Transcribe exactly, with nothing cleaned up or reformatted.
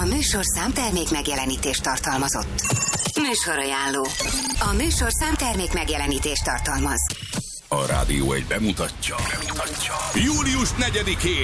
műsorszám termék megjelenítést tartalmazott. Műsorajánló. A műsorszám termék megjelenítést tartalmaz. A Rádió egy bemutatja. bemutatja. július negyedikén